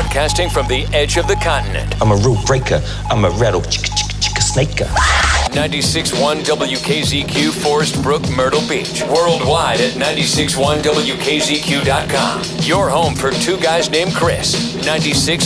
Broadcasting from the edge of the continent. I'm a rule breaker. I'm a rattle chicka snaker. 96.1 WKZQ, Forest Brook, Myrtle Beach. Worldwide at 96.1WKZQ.com. Your home for two guys named Chris. 96.